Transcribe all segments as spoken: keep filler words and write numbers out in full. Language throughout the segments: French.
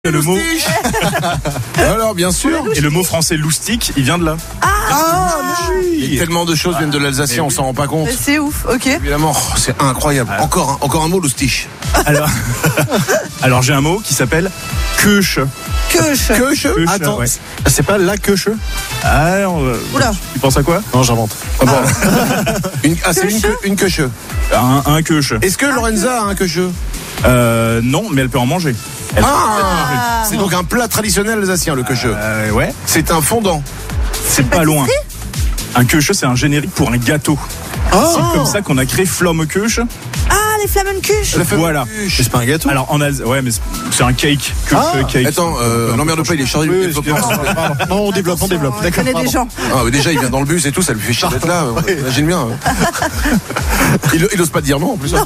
Le mot. Alors bien sûr. Et le mot français loustic, il vient de là. Ah, Ah oui. Et tellement de choses viennent de l'alsacien, on s'en rend pas compte. c'est ouf, ok. Évidemment, oh, c'est incroyable. Ah. Encore, un, encore un mot loustiche. Alors, alors j'ai un mot qui s'appelle queuche. Queuche. Queuche. Queuche, Attends, ouais. c'est pas la queuche? Ah, on- Oula. tu penses à quoi? Non, j'invente. Ah bon. Une, ah, c'est une, queue- une queuche. Un, un queuche. Est-ce que Lorenza a un queuche? Euh, non, mais elle peut en manger. Elle- Ah, c'est donc un plat traditionnel alsacien, le queuche. Euh, ouais, C'est un fondant. c'est pas loin. Un queuche, c'est un générique pour un gâteau. C'est comme ça qu'on a créé Flamme Queuche. Ah, les Flammenkuche. La fameuse Voilà. queuche. C'est pas un gâteau? Alors en Alsace, ouais, mais c'est- c'est un cake. Queuche, Ah, cake. Attends, euh, l'emmerde pas, il est chargé Oui, de oui, développement. excuse-moi, pardon. Non, on développe, on développe. On D'accord, connaît des pardon. gens. Ah, mais déjà, il vient dans le bus et tout, ça lui fait chier d'être là. Imagine bien. Il, il ose pas dire non en plus.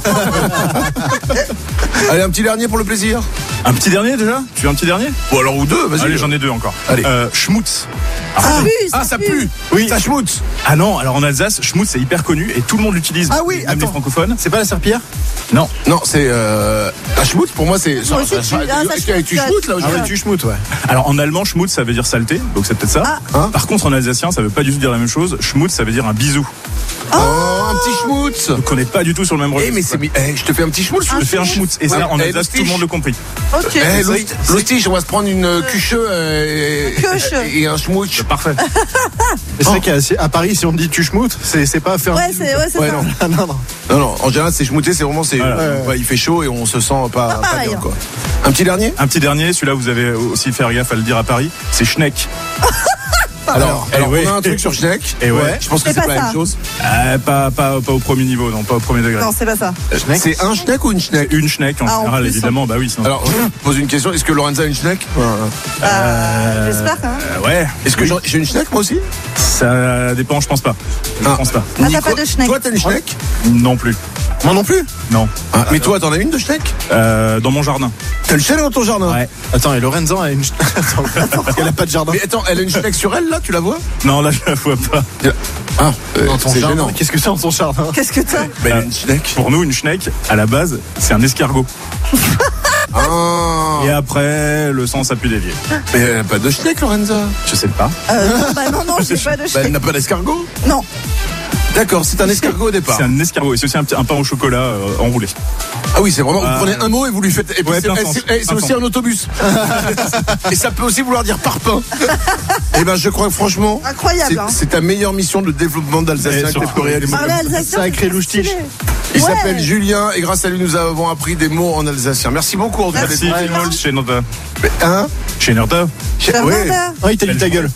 Allez, un petit dernier pour le plaisir. Un petit dernier déjà? Tu veux un petit dernier? Ou alors ou deux, vas-y. Allez, j'en ai deux encore. Allez. Euh, schmutz. Ça pue, Ah, ça pue. Oui. Ça schmutz. Ah non, alors en Alsace, schmutz c'est hyper connu et tout le monde l'utilise. Ah oui, même les attends. francophones. C'est pas la serpillière? Non. Non, c'est euh, la schmutz pour moi, c'est. Moi aussi, tu- ah, ça Est-ce qu'il y a tu schmutz, schmutz là Ah aujourd'hui? ouais, tu schmoutes, ouais. Alors en allemand, schmutz ça veut dire saleté, donc c'est peut-être ça. Ah. Hein Par contre en alsacien, ça veut pas du tout dire la même chose. Schmutz ça veut dire un bisou. Oh, un petit schmutz. Donc on n'est pas du tout sur le même Eh, registre. mais c'est. Eh, je te fais un petit schmutz. Je te fais un schmutz et ça Ouais. en Eh, Alsace tout loustiche. le monde le compris. Ok. Eh, l'ost- l'ostiche, on va se prendre une queuche euh, Queuche. et, et un schmutz. Parfait. Mais c'est vrai qu'à à Paris, si on te dit tu schmoutes, c'est c'est pas faire. Ouais, c'est ouais, c'est Ouais, ça. non. Ah, non, non. Non, non, en général, c'est schmouté, c'est vraiment. C'est, Voilà. euh, ouais, il fait chaud et on se sent pas, Pas pas pareil, bien, hein. quoi. Un petit dernier? Un petit dernier, celui-là vous avez aussi faire gaffe à le dire à Paris, c'est schneck. Alors, eh alors ouais. on a un truc sur Schneck. Et ouais. Je pense que C'est c'est pas pas la ça. même chose. Euh, pas, pas, pas au premier niveau, non, pas au premier degré. Non, c'est pas ça. C'est un Schneck ou une Schneck? Une schneck en Ah, en général, plus, évidemment, bah oui. Sinon... Alors, je vous pose une question. Est-ce que Lorenza a une Schneck? Euh, J'espère. Hein. Euh, ouais. Est-ce que j'en- j'ai une Schneck moi aussi? Ça dépend, je pense pas. Je Ah. pense pas. Ah, t'as Nico, pas de Schneck. Toi, t'as une Schneck? Non plus. Moi non plus. Non. Ah, mais toi, t'en as une de Schneck? Euh, dans mon jardin. T'as une Schneck dans ton jardin? Ouais. Attends, et Lorenza a une. Attends, elle a pas de jardin. Mais attends, elle a une Schneck sur elle là, tu la vois? Non, là je la vois pas. Ah, euh, Dans ton c'est jardin. gênant. Qu'est-ce que c'est dans ton jardin? Qu'est-ce que t'as? Mais elle a une Schneck. Pour nous, une schneck, à la base, c'est un escargot. Ah, Et après, le sens a pu dévier. mais elle a pas de Schneck, Lorenza. Je sais pas. Euh, non, bah non, non, j'ai pas de Bah, elle Schneck. n'a pas d'escargot. Non. D'accord, c'est un escargot au départ. C'est un escargot et c'est aussi un, petit- un pain au chocolat euh, enroulé. Ah oui, c'est vraiment. Vous Ah. prenez un mot et vous lui faites. Et puis Ouais, c'est plein eh, sens. c'est- eh, c'est Plein aussi sens. un autobus. Et ça peut aussi vouloir dire parpaing. Et ben, je crois que franchement, Incroyable, c'est- hein. c'est ta meilleure mission de développement d'Alsacien Et que surtout- tu peux réaliser. Parler alsacien. Sacré c'est loustiche. stylé. Il Ouais. s'appelle Julien et grâce à lui, nous avons appris des mots en alsacien. Merci beaucoup. En tout cas, Merci, d'être- Filmol, chez Nota. Hein Chez Nota. Chez- ouais. Fernanda. Ah, il t'a dit ta gueule.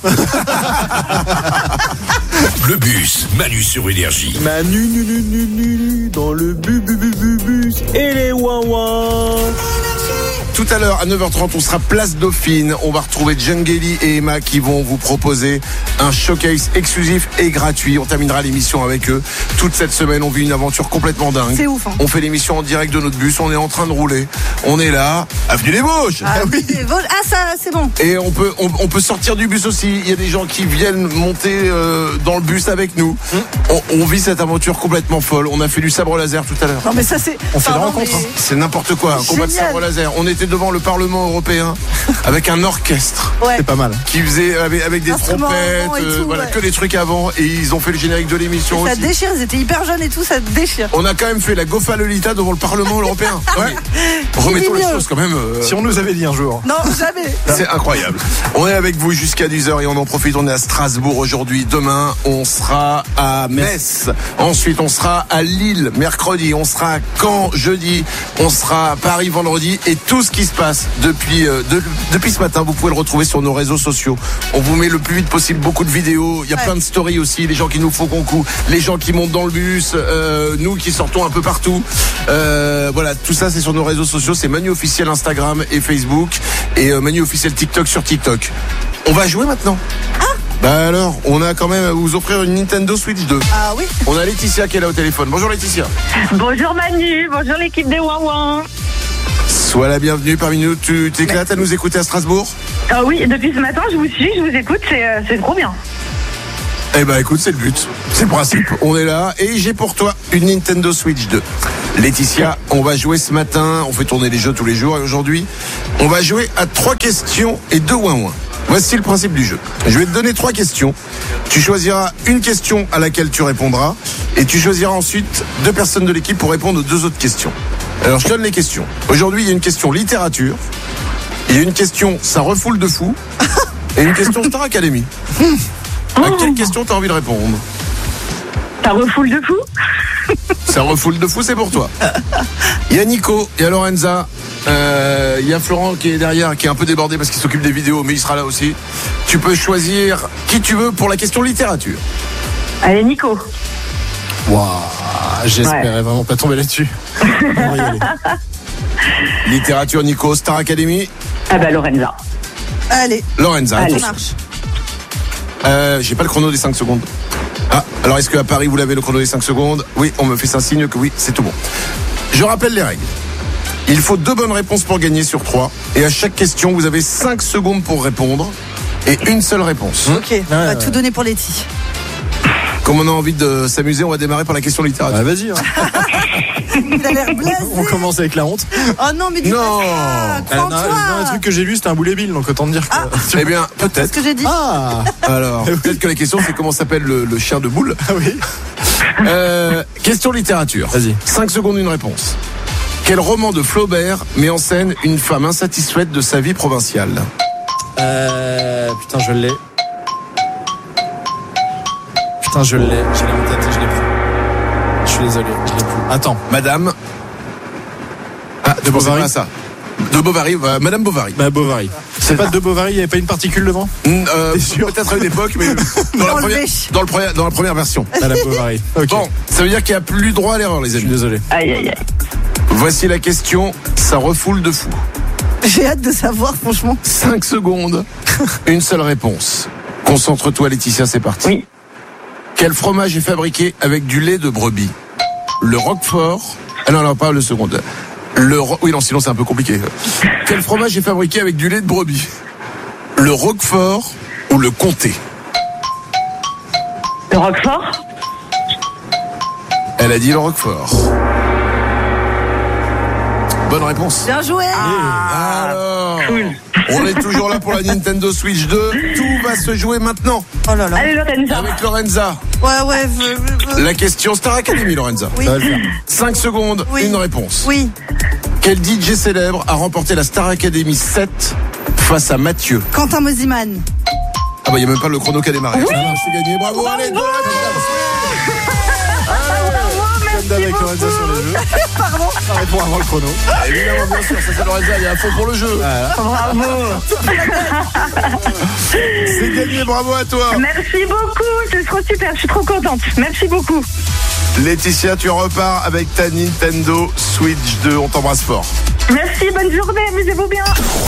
Le bus, Manu sur Énergie. Manu, nu, nu, nu, nu, nu, dans le bu, bu, bu, bu, bus et les ouin Tout à l'heure, à neuf heures trente, on sera place Dauphine. On va retrouver Djengeli et Emma qui vont vous proposer un showcase exclusif et gratuit. On terminera l'émission avec eux. Toute cette semaine, on vit une aventure complètement dingue. C'est ouf, hein. On fait l'émission en direct de notre bus. On est en train de rouler. On est là. Avenue des Vosges. Ah, des vols- ah, ça, c'est bon. Et on peut, on, on peut sortir du bus aussi. Il y a des gens qui viennent monter euh, dans le bus avec nous. On, on vit cette aventure complètement folle. On a fait du sabre laser tout à l'heure. Non, mais ça, c'est. On fait des Pardon, rencontres, mais- hein. C'est n'importe quoi. Un combat de Génial. sabre laser. On était devant le Parlement européen avec un orchestre Ouais. C'est pas mal. qui faisait avec, avec des Instruments trompettes, avant et euh, tout, voilà, ouais. que des trucs avant. Et ils ont fait le générique de l'émission Ça aussi. déchire, ils étaient hyper jeunes et tout, ça déchire. On a quand même fait la Gofa Lolita devant le Parlement européen. Ouais. Remettons les mieux. choses quand même. euh, Si on nous avait dit un jour. Non, jamais. C'est incroyable. On est avec vous jusqu'à dix heures et on en profite. On est à Strasbourg aujourd'hui. Demain, on sera à Metz. Ensuite, on sera à Lille mercredi. On sera à Caen jeudi. On sera à Paris vendredi. Et tout ce qui se passe depuis, euh, de- depuis ce matin, vous pouvez le retrouver sur nos réseaux sociaux. On vous met le plus vite possible beaucoup de vidéos. Il y a Ouais. plein de stories aussi. Les gens qui nous font concours, les gens qui montent dans le bus, euh, nous qui sortons un peu partout. Euh, voilà, tout ça, c'est sur nos réseaux sociaux. C'est Manu officiel Instagram et Facebook. Et euh, Manu officiel TikTok sur TikTok. On va jouer maintenant. Bah alors, on a quand même à vous offrir une Nintendo Switch deux. Ah oui. On a Laetitia qui est là au téléphone. Bonjour Laetitia. Bonjour Manu, bonjour l'équipe des Ouin Sois la bienvenue parmi nous. Tu t'éclates à nous écouter à Strasbourg? Ah oui, depuis ce matin, je vous suis, je vous écoute, c'est, euh, c'est trop bien. Eh ben écoute, c'est le but. C'est le principe. On est là et j'ai pour toi une Nintendo Switch deux. Laetitia, on va jouer ce matin, on fait tourner les jeux tous les jours et aujourd'hui, on va jouer à trois questions et deux ouin-ouin. Voici le principe du jeu. Je vais te donner trois questions. Tu choisiras une question à laquelle tu répondras et tu choisiras ensuite deux personnes de l'équipe pour répondre aux deux autres questions. Alors je te donne les questions. Aujourd'hui, il y a une question littérature, il y a une question ça refoule de fou et une question Star Academy. À quelle question tu as envie de répondre? Ça refoule de fou. Ça refoule de fou, c'est pour toi. Il y a Nico, il y a Lorenza, euh, il y a Florent qui est derrière, qui est un peu débordé parce qu'il s'occupe des vidéos, mais il sera là aussi. Tu peux choisir qui tu veux pour la question littérature. Allez, Nico. Waouh, j'espérais Ouais. vraiment pas tomber là-dessus. On va y aller. Littérature, Nico, Star Academy. Ah bah, Lorenza. Allez, Lorenza, Allez. ça attention. marche. Euh, j'ai pas le chrono des cinq secondes. Ah, alors est-ce qu'à Paris vous l'avez le chrono des cinq secondes? Oui, on me fait un signe que oui, c'est tout bon. Je rappelle les règles. Il faut deux bonnes réponses pour gagner sur trois. Et à chaque question, vous avez cinq secondes pour répondre. Et une seule réponse. Ok, on va tout donner pour Letty. Comme on a envie de s'amuser, on va démarrer par la question littérature. Ah, vas-y. Hein. Il a l'air blasé. On commence avec la honte. Oh non, mais dis Non. pas ça. Ah, non, Crois-toi. non, un truc que j'ai lu, c'était un boulet bill, donc autant te dire que. Eh bien, C'est ce peut-être. que j'ai dit. Ah, Alors, peut-être que la question, c'est comment s'appelle le, le chien de boule. ah oui. Euh, question littérature. Vas-y. cinq secondes, une réponse. Quel roman de Flaubert met en scène une femme insatisfaite de sa vie provinciale? Euh, putain, je l'ai. Putain, je l'ai. Je l'ai en tête et je l'ai plus. Je suis désolé, je l'ai plus. Attends. Madame. Ah, de Bovary. Bovary. Ça. De Bovary, euh, Madame Bovary. Bah, Bovary. C'est pas de Bovary, il n'y avait pas une particule devant? Mm, euh, T'es sûr? peut-être à une époque, mais dans la, Enlevé. première, dans, le premier- dans la première version. Madame Bovary. Ok. Bon, ça veut dire qu'il n'y a plus droit à l'erreur, les Je suis amis. désolé. Aïe, aïe, aïe. Voici la question, ça refoule de fou. J'ai hâte de savoir, franchement. cinq secondes, une seule réponse. Concentre-toi, Laetitia, c'est parti. Oui. Quel fromage est fabriqué avec du lait de brebis? Le Roquefort. Ah non, non, pas le second. Le Ro- Oui, non, sinon c'est un peu compliqué. Quel fromage est fabriqué avec du lait de brebis? Le Roquefort ou le Comté? Le Roquefort. Elle a dit le Roquefort. Bonne réponse. Bien joué. Alors, Cool. on est toujours là pour la Nintendo Switch deux. Tout va se jouer maintenant Oh là là. Allez, Lorenza. avec Lorenza. Ouais, ouais. je- je- La question Star Academy, Lorenza. Oui. Ça va le faire. cinq secondes, Oui. une réponse. Oui. Quel D J célèbre a remporté la Star Academy sept face à Mathieu? Quentin Mosiman. Ah bah il n'y a même pas le chrono qui a démarré. Ah, c'est gagné, bravo, allez, go, Comme d'hab avec Lorenza sur les jeux. Pardon. Ça répond avant le chrono. évidemment, bien sûr, ça c'est Lorenza, elle est à fond pour le jeu. Bravo. C'est gagné, bravo à toi. Merci beaucoup. C'est trop super. Je suis trop contente. Merci beaucoup. Laetitia, tu repars avec ta Nintendo Switch deux, on t'embrasse fort. Merci. Bonne journée. Amusez-vous bien.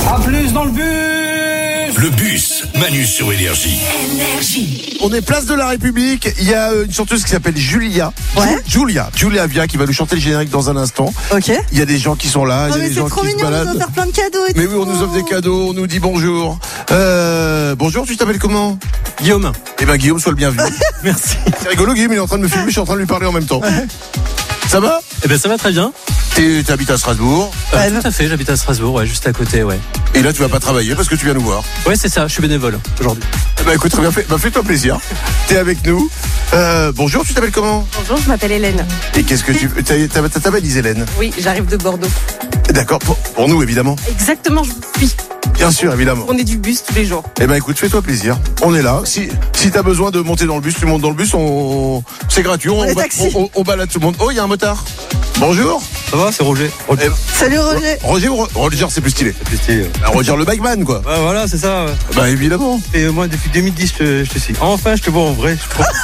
Le bus, Manu sur Énergie. On est place de la République, il y a euh, une chanteuse qui s'appelle Julia. Ouais. Ju- Julia, Julia Via qui va nous chanter le générique dans un instant. Ok. Il y a des gens qui sont là, Oh, il y a mais des c'est gens trop qui se mignon, on nous baladent. offre plein de cadeaux et Mais tout. oui, on nous offre des cadeaux, on nous dit bonjour. Euh, bonjour, tu t'appelles comment? Guillaume. Eh ben Guillaume, sois le bienvenu. Merci. C'est rigolo, Guillaume, il est en train de me filmer, je suis en train de lui parler en même temps. Ça va? Eh ben ça va très bien. T'es- T'habites à Strasbourg. Euh, Ouais, tout à fait, j'habite à Strasbourg, ouais, juste à côté, ouais. Et là, tu vas pas travailler parce que tu viens nous voir. Ouais, c'est ça, je suis bénévole aujourd'hui. Eh ben écoute, très bien fait. Bah, fais-toi plaisir. T'es avec nous. Euh, bonjour, tu t'appelles comment? Bonjour, je m'appelle Hélène. Et qu'est-ce que tu... T'as t'as- t'as ta valise, Hélène? Oui, j'arrive de Bordeaux. D'accord, pour, pour nous, évidemment. Exactement, je suis. Bien sûr, évidemment. On est du bus tous les jours. Eh ben écoute, fais-toi plaisir. On est là. Si, si t'as besoin de monter dans le bus, tu montes dans le bus, on... c'est gratuit. On, est ba- taxi. on, on- on balade tout le monde. Oh, il y a un motard. Bonjour. Ça va, c'est Roger. Eh, Salut Roger. Roger ou Ro- Roger, c'est plus stylé. Ah, Roger le bikeman, quoi. Ouais, voilà, c'est ça. ouais. Bah évidemment. Et moi, depuis deux mille dix, je te, je te suis. Enfin, je te vois en vrai. je crois.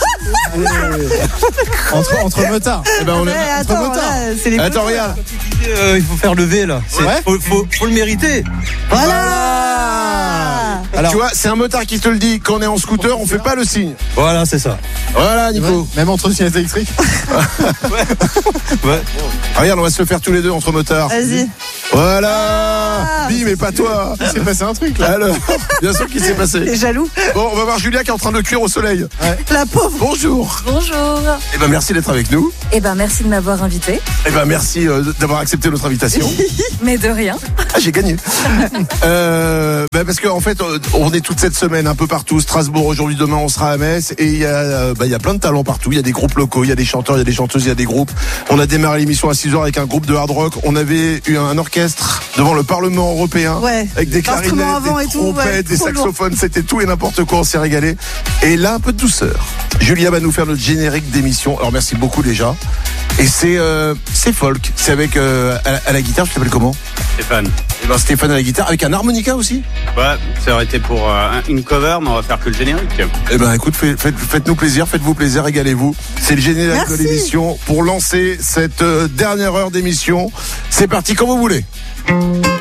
Entre, entre motards. Eh ben on Ouais, est... attends, motards. là, c'est les Attends, regarde. Euh, il faut faire lever, là. C'est- Ouais. faut, faut, faut le mériter. Voilà. Alors, Tu vois, c'est un motard qui te le dit. Quand on est en scooter, on fait pas le signe. Voilà, c'est ça. Voilà, Nico. ouais, même entre trottinette électrique. Ouais. Regarde, on va se le faire tous les deux entre motards. Vas-y. Voilà. Ah. Bim, mais pas toi. Il s'est passé un truc là. Alors, bien sûr qu'il s'est passé. T'es jaloux? Bon, on va voir Julia qui est en train de cuire au soleil. La pauvre. Bonjour. Bonjour. Eh ben, merci d'être avec nous. Eh ben, merci de m'avoir invité. Eh ben, merci euh, d'avoir accepté notre invitation. Mais de rien. Ah, j'ai gagné. euh, bah parce qu'en en fait, on est toute cette semaine un peu partout. Strasbourg aujourd'hui, demain, on sera à Metz et il y a, bah, il y a plein de talents partout. Il y a des groupes locaux, il y a des chanteurs, il y a des chanteuses, il y a des groupes. On a démarré l'émission à six heures avec un groupe de hard rock. On avait eu un orchestre devant le Parlement européen Ouais. avec des clarinettes, Instruments avant des et tout, trompettes, ouais, des trop saxophones. C'était tout et n'importe quoi. On s'est régalé. Et là, un peu de douceur. Julia va nous faire notre générique d'émission. Alors merci beaucoup déjà. Et c'est euh, c'est folk. C'est avec euh, à, la, à la guitare. Je t'appelle comment? Stéphane. Eh ben, Stéphane à la guitare avec un harmonica aussi. Ouais, ça aurait été pour euh, une cover, mais on va faire que le générique. Eh ben écoute, faites, faites, faites-nous plaisir, faites-vous plaisir, régalez-vous. C'est le générique Merci. de l'émission pour lancer cette euh, dernière heure d'émission. C'est parti quand vous voulez.